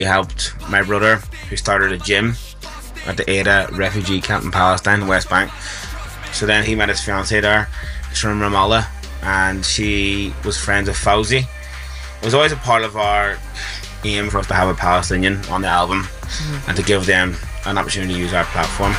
he helped my brother, who started a gym at the Ada refugee camp in Palestine, the West Bank. So then he met his fiancée there. She's from Ramallah, and she was friends with Fauzi. It was always a part of our aim for us to have a Palestinian on the album, and to give them an opportunity to use our platform.